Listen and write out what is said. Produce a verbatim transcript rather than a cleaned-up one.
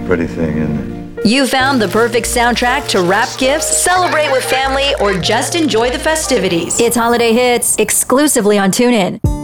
pretty thing, isn't it? You found the perfect soundtrack to wrap gifts, celebrate with family, or just enjoy the festivities. It's Holiday Hits exclusively on TuneIn.